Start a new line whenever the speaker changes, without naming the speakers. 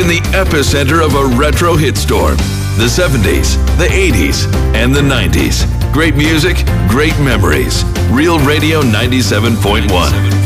the epicenter of a retro hit storm. The 70s, the 80s, and the 90s. Great music, great memories. Real Radio 97.1.